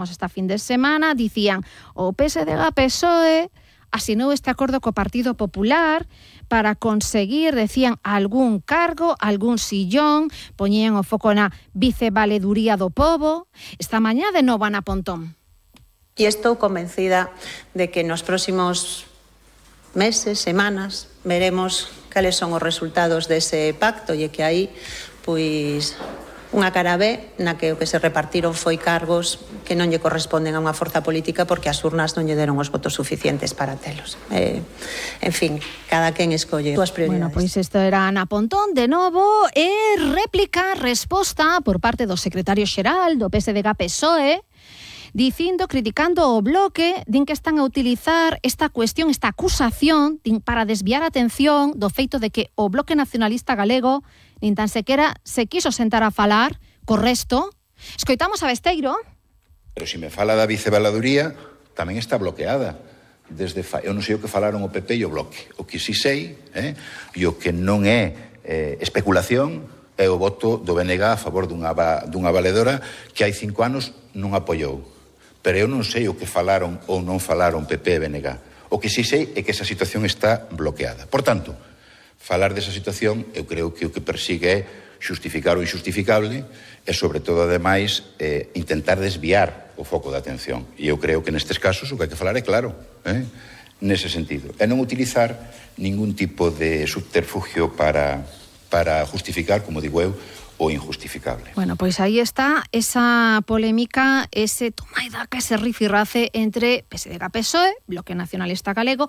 vimos esta fin de semana, dicían o PSDG-PSOE asinou este acordo co Partido Popular para conseguir, decían, algún cargo, algún sillón, poñían o foco na vicevaleduría do pobo. Esta mañá de novo Ana Pontón. E estou convencida de que nos próximos meses, semanas, veremos cales son os resultados dese pacto e que aí, pois, unha cara B na que o que se repartiron foi cargos que non lle corresponden a unha forza política porque as urnas non lle deron os votos suficientes para telos. En fin, cada quen escolle as prioridades. Bueno, pois isto era Ana Pontón de novo e réplica, resposta por parte do secretario xeral do PSDG-PSOE dicindo, criticando o Bloque, din que están a utilizar esta cuestión, esta acusación, din, para desviar a atención do feito de que o Bloque Nacionalista Galego nin tan sequera se quiso sentar a falar co resto. Escoitamos a Besteiro. Pero se me fala da vicevaladuría, tamén está bloqueada. Eu non sei o que falaron o PP e o Bloque. O que si sei, e o que non é especulación, é o voto do BNG a favor dunha valedora que hai 5 anos non apoiou. Pero eu non sei o que falaron ou non falaron PP e BNG. O que si sei é que esa situación está bloqueada. Por tanto, falar desa situación, eu creo que o que persigue é xustificar o injustificable e, sobre todo, ademais, intentar desviar o foco de atención. E eu creo que nestes casos o que hai que falar é claro, nese sentido. E non utilizar ningún tipo de subterfugio para justificar, como digo eu, o injustificable. Bueno, pois aí está esa polémica, ese toma e daca, ese rifirrafe entre PSDG-PSOE, Bloque Nacionalista Galego,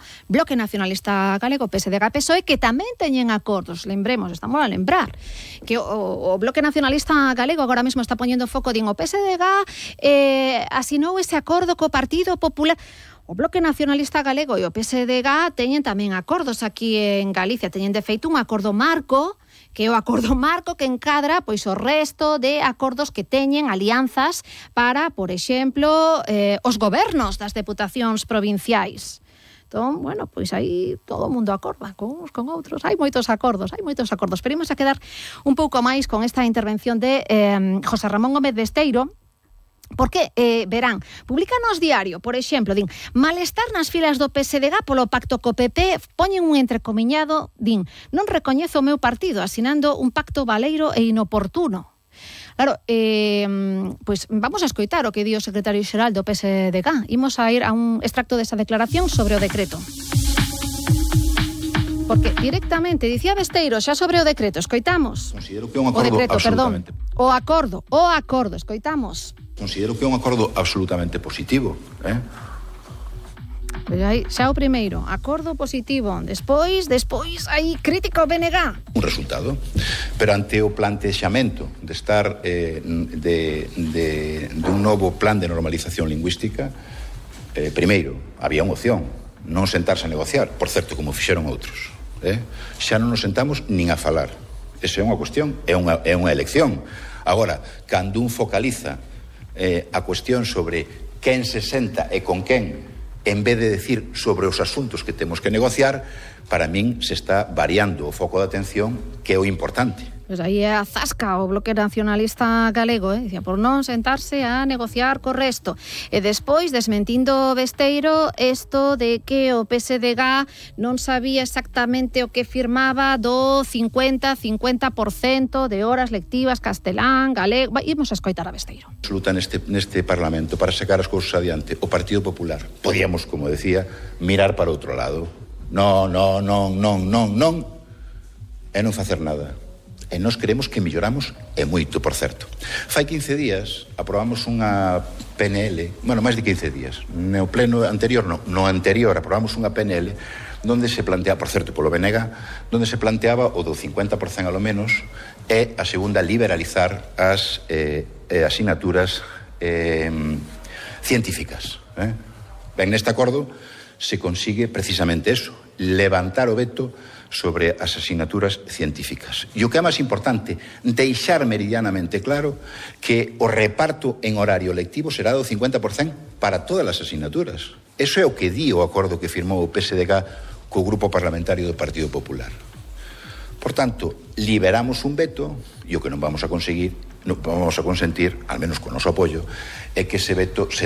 PSDG-PSOE, que tamén teñen acordos, lembremos, estamos a lembrar, que o Bloque Nacionalista Galego agora mesmo está poñendo foco, din, o PSDG asinou ese acordo co Partido Popular. O Bloque Nacionalista Galego e o PSDG teñen tamén acordos aquí en Galicia, teñen de feito un acordo marco, que é o acordo marco que encadra pois o resto de acordos que teñen alianzas para, por exemplo, os gobernos das deputacións provinciais. Entón, bueno, pois aí todo o mundo acorda con uns con outros. Hai moitos acordos. Pero imos a quedar un pouco máis con esta intervención de José Ramón Gómez Besteiro, porque, verán, publican nos diario, por exemplo, din, malestar nas filas do PSDG polo pacto co PP, poñen un entrecomiñado, din, non recoñezo o meu partido asinando un pacto baleiro e inoportuno. Claro, pois vamos a escoitar o que di o secretario xeral do PSDG. Imos a ir a un extracto desa declaración sobre o decreto. Porque directamente, dicía Besteiro, xa sobre o decreto, escoitamos. Considero que é un acordo absolutamente... O acordo, escoitamos. Considero que é un acordo absolutamente positivo. Pero aí, xa o primeiro, acordo positivo. Despois, hai crítica ao BNG. Un resultado. Pero ante o plantexamento de estar de un novo plan de normalización lingüística, primeiro, había unha opción, non sentarse a negociar, por certo, como fixeron outros. Xa non nos sentamos nin a falar. Esa é unha cuestión, é unha elección. Agora, cando un focaliza a cuestión sobre quen se senta e con quen, en vez de decir sobre os asuntos que temos que negociar, para min se está variando o foco de atención, que é o importante. Pois aí é a zasca o Bloque Nacionalista Galego, dicía, por non sentarse a negociar co resto. E despois, desmentindo Besteiro, isto de que o PSDG non sabía exactamente o que firmaba do 50% de horas lectivas castelán, galego. Imos a escoitar a Besteiro. Absoluta neste Parlamento para sacar as cousas adiante. O Partido Popular. Podíamos, como decía, mirar para outro lado. Non. E non facer nada. E nós queremos que melloramos e moito, por certo. Fai 15 días aprobamos unha PNL, bueno, máis de 15 días, no pleno anterior, no anterior aprobamos unha PNL donde se plantea, por certo, polo BNG, donde se planteaba o do 50% a lo menos e a segunda liberalizar as asignaturas científicas. Ben, neste acordo se consigue precisamente eso, levantar o veto sobre as asignaturas científicas. E o que é máis importante, deixar meridianamente claro que o reparto en horario lectivo será do 50% para todas as asignaturas. Eso é o que di o acordo que firmou o PSDG co Grupo Parlamentario do Partido Popular. Por tanto, liberamos un veto e o que non vamos a conseguir, non vamos a consentir, al menos con o noso apoio, é que ese veto se